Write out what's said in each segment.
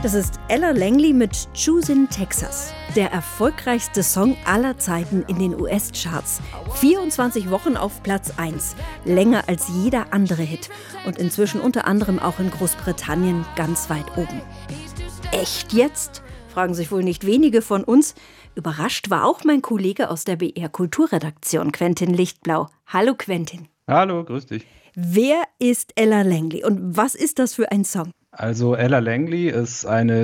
Das ist Ella Langley mit Choosin' Texas. Der erfolgreichste Song aller Zeiten in den US-Charts. 24 Wochen auf Platz 1. Länger als jeder andere Hit. Und inzwischen unter anderem auch in Großbritannien ganz weit oben. Echt jetzt? Fragen sich wohl nicht wenige von uns. Überrascht war auch mein Kollege aus der BR Kulturredaktion, Quentin Lichtblau. Hallo Quentin. Hallo, grüß dich. Wer ist Ella Langley und was ist das für ein Song? Also Ella Langley ist eine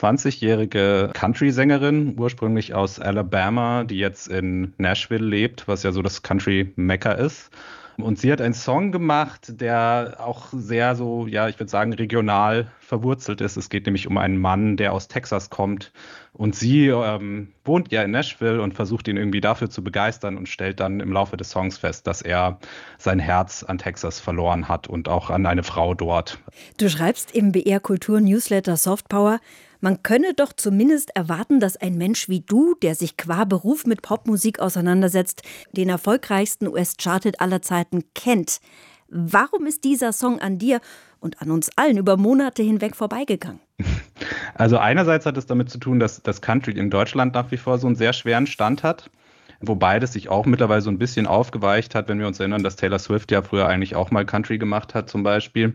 27-jährige Country-Sängerin, ursprünglich aus Alabama, die jetzt in Nashville lebt, was ja so das Country-Mekka ist. Und sie hat einen Song gemacht, der auch sehr so, ja, ich würde sagen, regional verwurzelt ist. Es geht nämlich um einen Mann, der aus Texas kommt. Und sie wohnt ja in Nashville und versucht ihn irgendwie dafür zu begeistern und stellt dann im Laufe des Songs fest, dass er sein Herz an Texas verloren hat und auch an eine Frau dort. Du schreibst im BR Kultur Newsletter Softpower, man könne doch zumindest erwarten, dass ein Mensch wie du, der sich qua Beruf mit Popmusik auseinandersetzt, den erfolgreichsten US-Charthit aller Zeiten kennt. Warum ist dieser Song an dir und an uns allen über Monate hinweg vorbeigegangen? Also einerseits hat es damit zu tun, dass das Country in Deutschland nach wie vor so einen sehr schweren Stand hat. Wobei das sich auch mittlerweile so ein bisschen aufgeweicht hat, wenn wir uns erinnern, dass Taylor Swift ja früher eigentlich auch mal Country gemacht hat zum Beispiel.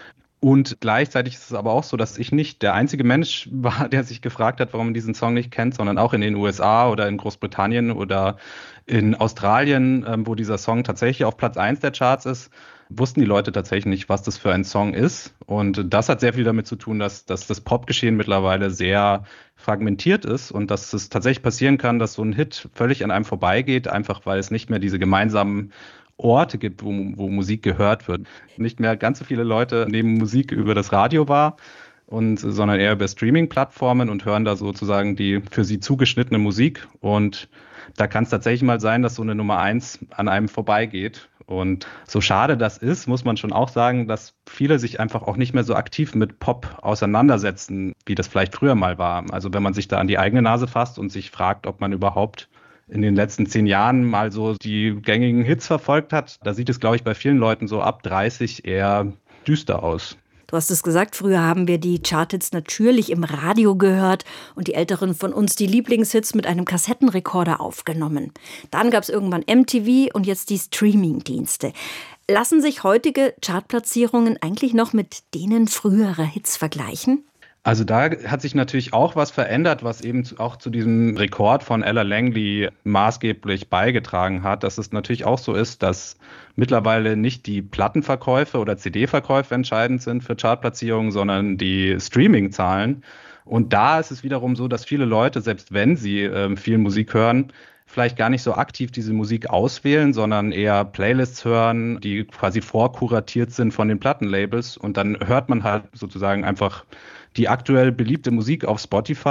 Und gleichzeitig ist es aber auch so, dass ich nicht der einzige Mensch war, der sich gefragt hat, warum man diesen Song nicht kennt, sondern auch in den USA oder in Großbritannien oder in Australien, wo dieser Song tatsächlich auf Platz 1 der Charts ist, wussten die Leute tatsächlich nicht, was das für ein Song ist. Und das hat sehr viel damit zu tun, dass das Popgeschehen mittlerweile sehr fragmentiert ist und dass es tatsächlich passieren kann, dass so ein Hit völlig an einem vorbeigeht, einfach weil es nicht mehr diese gemeinsamen Orte gibt, wo Musik gehört wird. Nicht mehr ganz so viele Leute nehmen Musik über das Radio wahr, sondern eher über Streaming-Plattformen und hören da sozusagen die für sie zugeschnittene Musik. Und da kann es tatsächlich mal sein, dass so eine Nummer 1 an einem vorbeigeht. Und so schade das ist, muss man schon auch sagen, dass viele sich einfach auch nicht mehr so aktiv mit Pop auseinandersetzen, wie das vielleicht früher mal war. Also wenn man sich da an die eigene Nase fasst und sich fragt, ob man überhaupt in den letzten 10 Jahren mal so die gängigen Hits verfolgt hat, da sieht es, glaube ich, bei vielen Leuten so ab 30 eher düster aus. Du hast es gesagt, früher haben wir die Charthits natürlich im Radio gehört und die Älteren von uns die Lieblingshits mit einem Kassettenrekorder aufgenommen. Dann gab es irgendwann MTV und jetzt die Streaming-Dienste. Lassen sich heutige Chartplatzierungen eigentlich noch mit denen früherer Hits vergleichen? Also da hat sich natürlich auch was verändert, was eben auch zu diesem Rekord von Ella Langley maßgeblich beigetragen hat, dass es natürlich auch so ist, dass mittlerweile nicht die Plattenverkäufe oder CD-Verkäufe entscheidend sind für Chartplatzierungen, sondern die Streaming-Zahlen. Und da ist es wiederum so, dass viele Leute, selbst wenn sie viel Musik hören, vielleicht gar nicht so aktiv diese Musik auswählen, sondern eher Playlists hören, die quasi vorkuratiert sind von den Plattenlabels. Und dann hört man halt sozusagen einfach die aktuell beliebte Musik auf Spotify